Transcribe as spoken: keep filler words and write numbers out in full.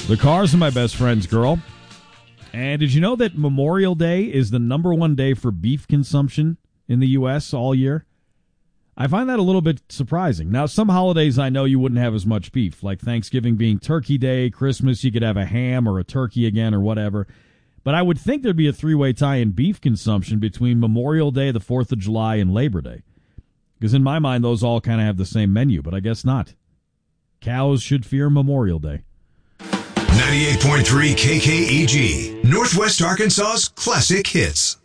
The Cars are my best friend's girl. And did you know that Memorial Day is the number one day for beef consumption in the U S all year? I find that a little bit surprising. Now, some holidays I know you wouldn't have as much beef, like Thanksgiving being Turkey Day, Christmas you could have a ham or a turkey again or whatever. But I would think there'd be a three-way tie in beef consumption between Memorial Day, the fourth of July, and Labor Day. Because in my mind, those all kind of have the same menu, but I guess not. Cows should fear Memorial Day. ninety-eight point three K K E G, Northwest Arkansas's classic hits.